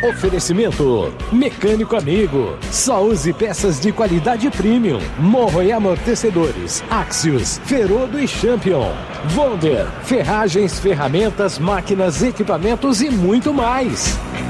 Oferecimento Mecânico Amigo. Só use peças de qualidade premium. Morro e amortecedores. Axios, Ferodo e Champion. Wonder, ferragens, ferramentas, máquinas, equipamentos e muito mais.